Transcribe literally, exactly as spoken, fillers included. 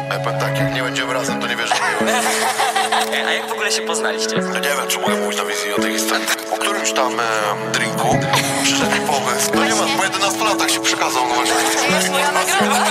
Ja powiem tak, jak nie będziemy razem, to nie wierzę w miłość. A jak w ogóle się poznaliście? No nie wiem, czy mogę mówić na wizji o tej historii. Po którymś tam e, drinku przyszedł po